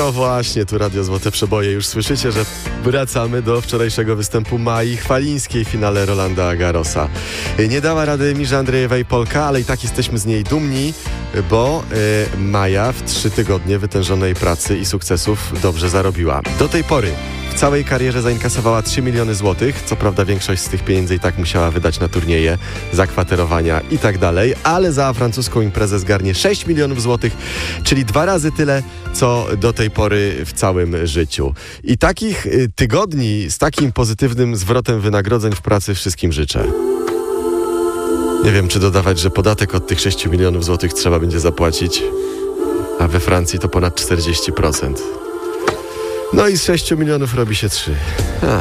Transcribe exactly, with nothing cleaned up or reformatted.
No właśnie, tu Radio Złote Przeboje. Już słyszycie, że wracamy do wczorajszego występu Mai Chwalińskiej w finale Rolanda Garrosa. Nie dała rady Mirze Andrzejewej Polka, ale i tak jesteśmy z niej dumni, bo y, Maja w trzy tygodnie wytężonej pracy i sukcesów dobrze zarobiła. Do tej pory w całej karierze zainkasowała trzy miliony złotych. Co prawda większość z tych pieniędzy i tak musiała wydać na turnieje, zakwaterowania i tak dalej, ale za francuską imprezę zgarnie sześć milionów złotych, czyli dwa razy tyle, co do tej pory w całym życiu. I takich y, tygodni z takim pozytywnym zwrotem wynagrodzeń w pracy wszystkim życzę. Nie wiem, czy dodawać, że podatek od tych sześciu milionów złotych trzeba będzie zapłacić, a we Francji to ponad czterdzieści procent. No i z sześciu milionów robi się trzy.